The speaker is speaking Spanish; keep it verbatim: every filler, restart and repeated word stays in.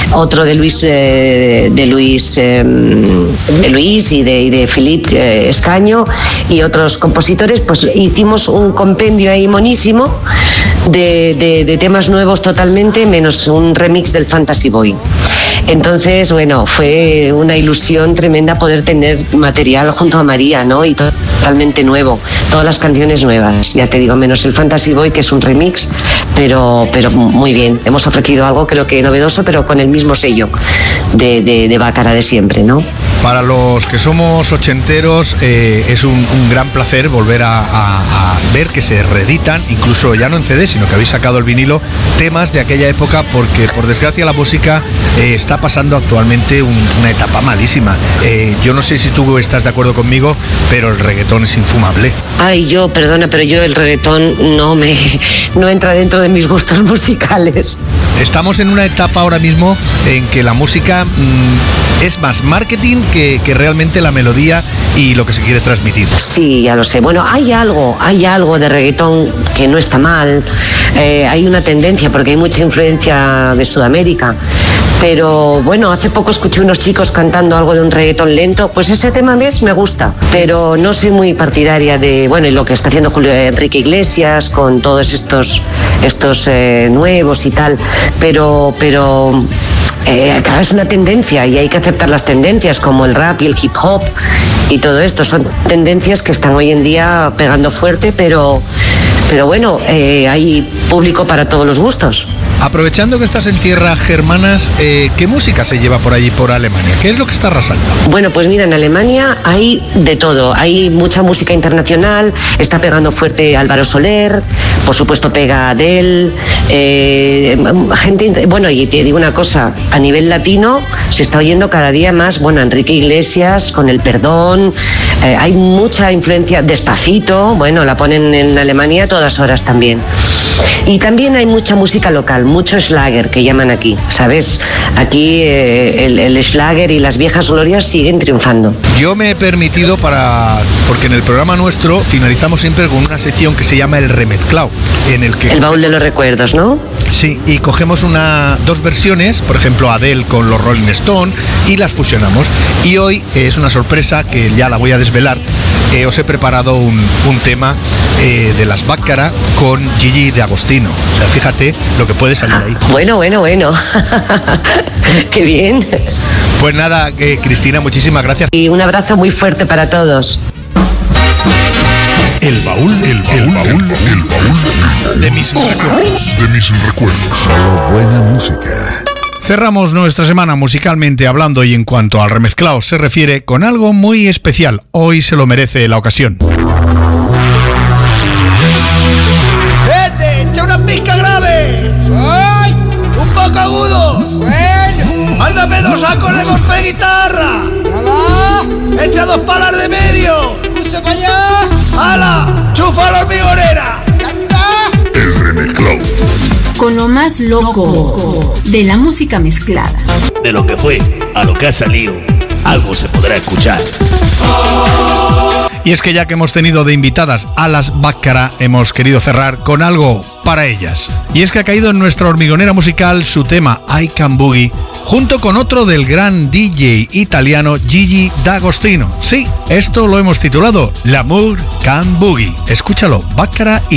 otro de Luis eh, de Luis eh, de Luis y de, y de Philippe eh, Escaño y otros compositores, pues hicimos un compendio ahí monísimo de, de, de temas nuevos totalmente, menos un remix del Fantasy Boy. Entonces, bueno, fue una ilusión tremenda poder tener material junto a María, ¿no? Y totalmente nuevo, todas las canciones nuevas, ya te digo, menos el Fantasy Boy, que es un remix, pero, pero muy bien. Hemos ofrecido algo creo que novedoso, pero con el mismo sello de, de, de Bácara de siempre, ¿no? Para los que somos ochenteros, eh, es un, un gran placer volver a, a, a ver que se reeditan, incluso ya no en C D, sino que habéis sacado el vinilo, temas de aquella época, porque por desgracia la música eh, está pasando actualmente un, una etapa malísima. Eh, yo no sé si tú estás de acuerdo conmigo, pero el reggaetón es infumable. Ay, yo, perdona, pero yo el reggaetón no me no entra dentro de mis gustos musicales. Estamos en una etapa ahora mismo en que la música mmm, es más marketing que, que realmente la melodía y lo que se quiere transmitir. Sí, ya lo sé. Bueno, hay algo, hay algo de reggaetón que no está mal. Eh, hay una tendencia porque hay mucha influencia de Sudamérica. Pero bueno, hace poco escuché unos chicos cantando algo de un reggaetón lento, pues ese tema ves, me gusta, pero no soy muy partidaria de, bueno, y lo que está haciendo Julio Enrique Iglesias con todos estos, estos eh, nuevos y tal, pero, pero eh, claro, es una tendencia y hay que aceptar las tendencias como el rap y el hip hop y todo esto, son tendencias que están hoy en día pegando fuerte, pero, pero bueno, eh, hay público para todos los gustos. Aprovechando que estás en tierras germanas, eh, ¿qué música se lleva por allí, por Alemania? ¿Qué es lo que está arrasando? Bueno, pues mira, en Alemania hay de todo. Hay mucha música internacional, está pegando fuerte Álvaro Soler, por supuesto pega Adele, eh, gente, bueno, y te digo una cosa, a nivel latino se está oyendo cada día más, bueno, Enrique Iglesias con El Perdón, eh, hay mucha influencia, Despacito, bueno, la ponen en Alemania a todas horas también. Y también hay mucha música local, mucho Schlager que llaman aquí, ¿sabes? Aquí eh, el, el Schlager y las viejas glorias siguen triunfando. Yo me he permitido para... porque en el programa nuestro finalizamos siempre con una sección que se llama El Remezclao, en el que... El baúl de los recuerdos, ¿no? Sí, y cogemos una, dos versiones, por ejemplo Adele con los Rolling Stone, y las fusionamos. Y hoy eh, es una sorpresa que ya la voy a desvelar. Eh, os he preparado un, un tema eh, de las Bácara con Gigi D'Agostino. O sea, fíjate lo que puede salir ahí. Bueno, bueno, bueno. Qué bien. Pues nada, eh, Cristina, muchísimas gracias. Y un abrazo muy fuerte para todos. El baúl, el baúl, el baúl, el baúl de mis recuerdos. De mis recuerdos. Solo buena música. Cerramos nuestra semana musicalmente hablando y en cuanto al remezclado se refiere con algo muy especial. Hoy se lo merece la ocasión. ¡Vete! ¡Echa una pizca grave! ¡Ay! ¡Un poco agudo! ¡Bueno! ¡Mándame dos acordes de golpe de guitarra! ¡Nada! ¡Echa dos palas de medio! ¡Puse para allá! ¡Hala! ¡Chufa la hormigonera! ¡Canta! El remezclado. Con lo más loco de la música mezclada. De lo que fue a lo que ha salido, algo se podrá escuchar. Y es que ya que hemos tenido de invitadas a las Bácara, hemos querido cerrar con algo para ellas. Y es que ha caído en nuestra hormigonera musical su tema I Can Boogie, junto con otro del gran D J italiano Gigi D'Agostino. Sí, esto lo hemos titulado L'amour can boogie. Escúchalo, Bácara y